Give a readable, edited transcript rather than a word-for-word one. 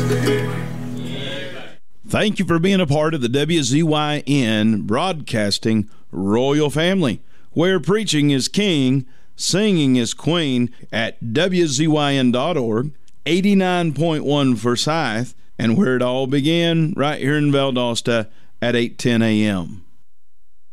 Thank you for being a part of the WZYN Broadcasting Royal Family, where preaching is king, singing is queen, at WZYN.org, 89.1 Forsyth, and where it all began, right here in Valdosta at 8:10 a.m.